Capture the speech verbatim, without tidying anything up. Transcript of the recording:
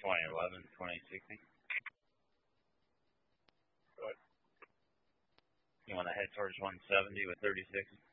twenty eleven, twenty sixty. What? You want to head towards one seventy with thirty-six?